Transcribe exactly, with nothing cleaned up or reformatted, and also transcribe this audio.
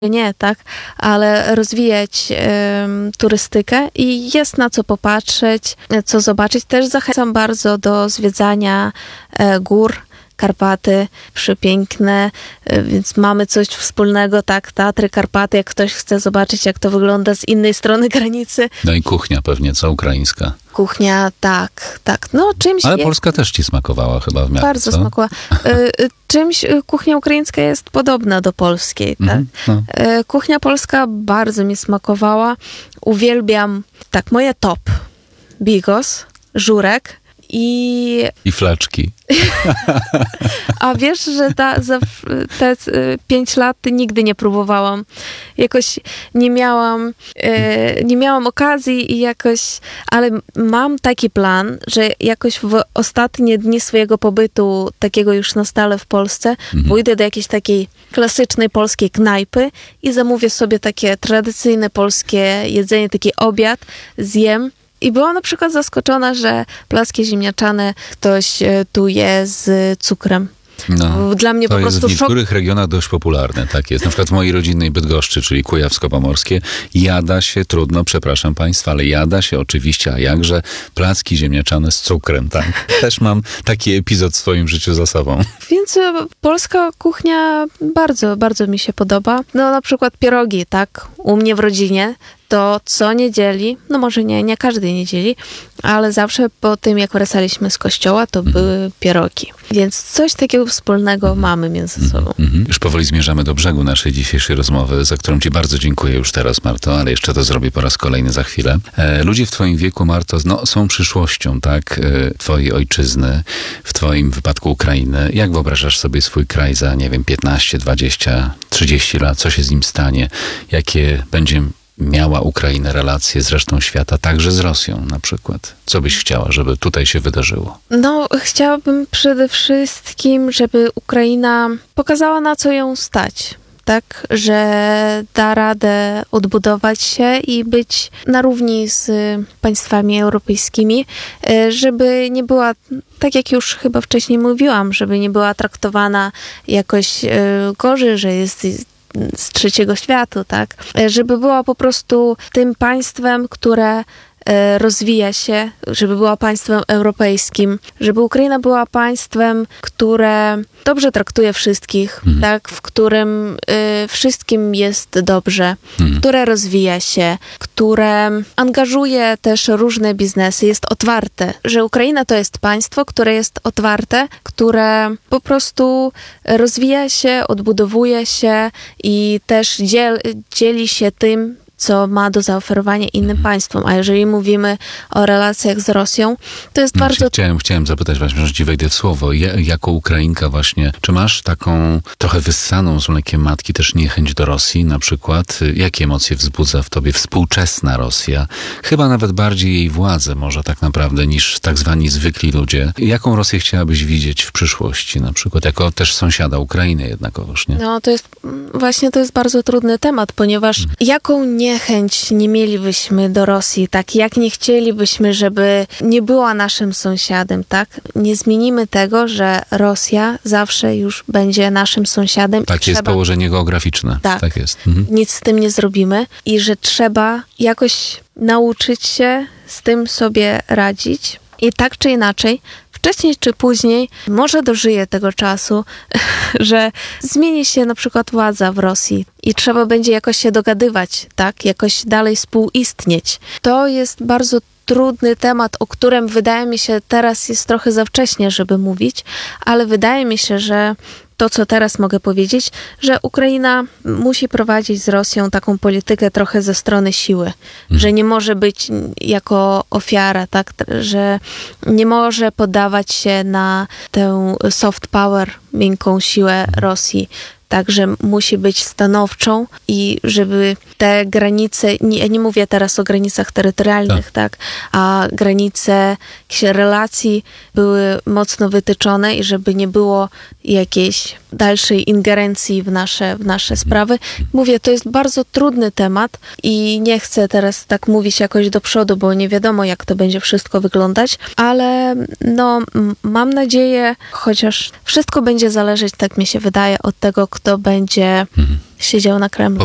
nie, tak, ale rozwijać um, turystykę i jest na co popatrzeć, co zobaczyć. Też zachęcam bardzo do zwiedzania e, gór, Karpaty, przepiękne, e, więc mamy coś wspólnego, tak, Tatry, Karpaty, jak ktoś chce zobaczyć, jak to wygląda z innej strony granicy. No i kuchnia pewnie, co ukraińska. Kuchnia, tak, tak, no czymś... Ale jest... Polska też ci smakowała chyba w miarę, Bardzo co? smakowała. E, czymś kuchnia ukraińska jest podobna do polskiej, tak? Mhm, no. E, kuchnia polska bardzo mi smakowała. Uwielbiam, tak, moje top. Bigos, żurek i... I flaczki. A wiesz, że ta, za te pięć lat nigdy nie próbowałam. Jakoś nie miałam, e, nie miałam okazji i jakoś, ale mam taki plan, że jakoś w ostatnie dni swojego pobytu, takiego już na stale w Polsce, mhm. pójdę do jakiejś takiej klasycznej polskiej knajpy i zamówię sobie takie tradycyjne polskie jedzenie, taki obiad, zjem. I byłam na przykład zaskoczona, że placki ziemniaczane ktoś tu je z cukrem. No, Dla mnie to po jest prostu w niektórych szok. regionach dość popularne, tak jest. Na przykład w mojej rodzinnej Bydgoszczy, czyli Kujawsko-Pomorskie, jada się, trudno, przepraszam państwa, ale jada się oczywiście, a jakże, placki ziemniaczane z cukrem, tak. Też mam taki epizod w swoim życiu za sobą. Więc polska kuchnia bardzo, bardzo mi się podoba. No na przykład pierogi, tak, u mnie w rodzinie. To co niedzieli, no może nie, nie każdej niedzieli, ale zawsze po tym, jak wracaliśmy z kościoła, to mm. były pierogi. Więc coś takiego wspólnego mm. mamy między sobą. Mm-hmm. Już powoli zmierzamy do brzegu naszej dzisiejszej rozmowy, za którą ci bardzo dziękuję już teraz, Marto, ale jeszcze to zrobię po raz kolejny za chwilę. E, ludzie w twoim wieku, Marto, no, są przyszłością, tak? E, twojej ojczyzny, w twoim wypadku Ukrainy. Jak wyobrażasz sobie swój kraj za, nie wiem, piętnaście, dwadzieścia, trzydzieści lat? Co się z nim stanie? Jakie będzie miała Ukraina relacje z resztą świata, także z Rosją na przykład? Co byś chciała, żeby tutaj się wydarzyło? No, chciałabym przede wszystkim, żeby Ukraina pokazała, na co ją stać. Tak, że da radę odbudować się i być na równi z państwami europejskimi, żeby nie była, tak jak już chyba wcześniej mówiłam, żeby nie była traktowana jakoś gorzej, że jest z trzeciego świata, tak? Żeby była po prostu tym państwem, które rozwija się, żeby była państwem europejskim, żeby Ukraina była państwem, które dobrze traktuje wszystkich, mhm. tak? W którym y, wszystkim jest dobrze, mhm. które rozwija się, które angażuje też różne biznesy, jest otwarte, że Ukraina to jest państwo, które jest otwarte, które po prostu rozwija się, odbudowuje się i też dziel, dzieli się tym, co ma do zaoferowania innym państwom. A jeżeli mówimy o relacjach z Rosją, to jest no, bardzo... Chciałem, chciałem zapytać właśnie, że ci wejdę w słowo. Ja, jako Ukrainka właśnie, czy masz taką trochę wyssaną z mlekiem matki też niechęć do Rosji na przykład? Jakie emocje wzbudza w tobie współczesna Rosja? Chyba nawet bardziej jej władze może tak naprawdę niż tak zwani zwykli ludzie. Jaką Rosję chciałabyś widzieć w przyszłości na przykład? Jako też sąsiada Ukrainy jednakowoż, nie? No to jest właśnie to jest bardzo trudny temat, ponieważ hmm. jaką nie niechęć nie mielibyśmy do Rosji, tak? Jak nie chcielibyśmy, żeby nie była naszym sąsiadem, tak? Nie zmienimy tego, że Rosja zawsze już będzie naszym sąsiadem. Tak jest trzeba... położenie geograficzne. Tak. tak jest. Mhm. Nic z tym nie zrobimy i że trzeba jakoś nauczyć się z tym sobie radzić i tak czy inaczej wcześniej czy później może dożyje tego czasu, że zmieni się na przykład władza w Rosji i trzeba będzie jakoś się dogadywać, tak? Jakoś dalej współistnieć. To jest bardzo trudny temat, o którym wydaje mi się teraz jest trochę za wcześnie, żeby mówić, ale wydaje mi się, że to, co teraz mogę powiedzieć, że Ukraina musi prowadzić z Rosją taką politykę trochę ze strony siły, mhm. że nie może być jako ofiara, tak, że nie może poddawać się na tę soft power, miękką siłę Rosji. Także musi być stanowczą i żeby te granice, nie, nie mówię teraz o granicach terytorialnych, tak, tak a granice relacji były mocno wytyczone i żeby nie było jakiejś dalszej ingerencji w nasze, w nasze sprawy. Mówię, to jest bardzo trudny temat i nie chcę teraz tak mówić jakoś do przodu, bo nie wiadomo, jak to będzie wszystko wyglądać, ale no, mam nadzieję, chociaż wszystko będzie zależeć, tak mi się wydaje, od tego, kto będzie mhm. siedział na Kremlu.